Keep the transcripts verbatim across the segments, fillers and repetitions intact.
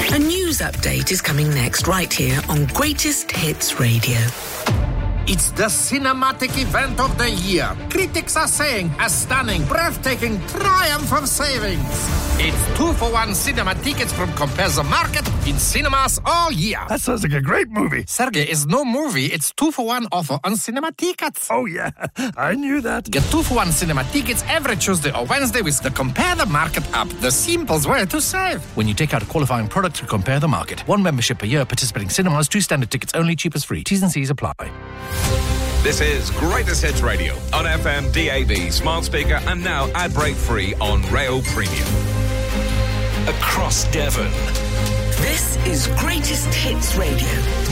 A news update is coming next, right here on Greatest Hits Radio. It's the cinematic event of the year. Critics are saying a stunning, breathtaking triumph of savings. It's two for one cinema tickets from Compare the Market in cinemas all year. That sounds like a great movie. Sergey, it's no movie. It's two for one offer on cinema tickets. Oh, yeah. I knew that. Get two for one cinema tickets every Tuesday or Wednesday with the Compare the Market app. The simplest way to save. When you take out a qualifying product to Compare the Market. One membership per year, participating cinemas, two standard tickets only, cheapest free. T's and C's apply. This is Greatest Hits Radio on F M, D A B, smart speaker, and now ad break free on Rail Premium. Across Devon. This is Greatest Hits Radio.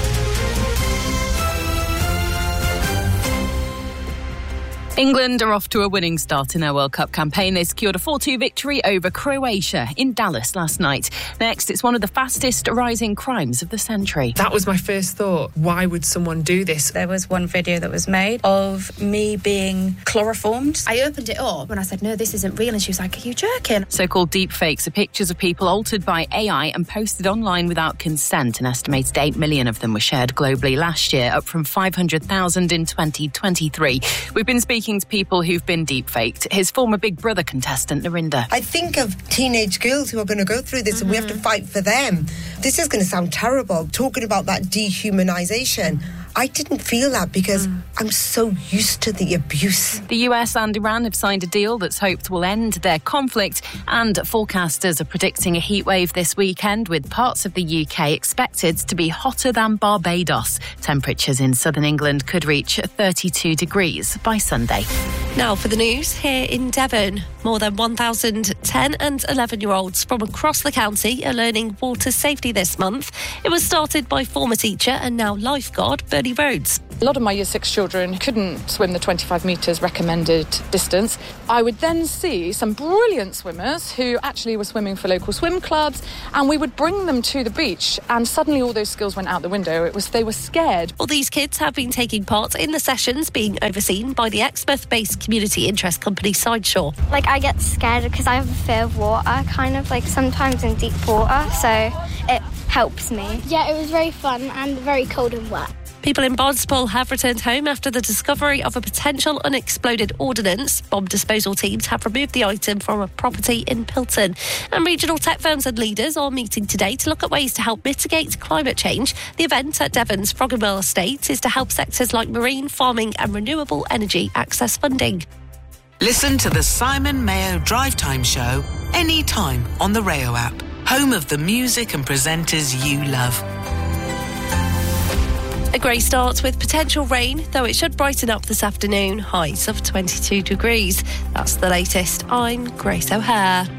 England are off to a winning start in their World Cup campaign. They secured a four two victory over Croatia in Dallas last night. Next, it's one of the fastest rising crimes of the century. That was my first thought. Why would someone do this? There was one video that was made of me being chloroformed. I opened it up and I said, no, this isn't real. And she was like, are you joking? So-called deepfakes are pictures of people altered by A I and posted online without consent. An estimated eight million of them were shared globally last year, up from five hundred thousand in twenty twenty-three. We've been speaking to people who've been deepfaked. His former Big Brother contestant, Narinda. I think of teenage girls who are going to go through this mm-hmm. and we have to fight for them. This is going to sound terrible, talking about that dehumanisation. I didn't feel that because mm. I'm so used to the abuse. The U S and Iran have signed a deal that's hoped will end their conflict, and forecasters are predicting a heatwave this weekend with parts of the U K expected to be hotter than Barbados. Temperatures in southern England could reach thirty-two degrees by Sunday. Now for the news here in Devon. More than one thousand ten and eleven-year-olds from across the county are learning water safety this month. It was started by former teacher and now lifeguard Bernie Rhodes. A lot of my year six children couldn't swim the twenty-five metres recommended distance. I would then see some brilliant swimmers who actually were swimming for local swim clubs, and we would bring them to the beach, and suddenly all those skills went out the window. It was they were scared. All these kids have been taking part in the sessions being overseen by the Exmouth-based community interest company Sideshore. Like, I get scared because I have a fear of water, kind of like sometimes in deep water, so it helps me. Yeah, it was very fun and very cold and wet. People in Barnstaple have returned home after the discovery of a potential unexploded ordnance. Bomb disposal teams have removed the item from a property in Pilton. And regional tech firms and leaders are meeting today to look at ways to help mitigate climate change. The event at Devon's Froggerwell Estate is to help sectors like marine, farming and renewable energy access funding. Listen to the Simon Mayo Drive Time Show anytime on the Rayo app, home of the music and presenters you love. A grey start with potential rain, though it should brighten up this afternoon. Highs of twenty-two degrees. That's the latest. I'm Grace O'Hare.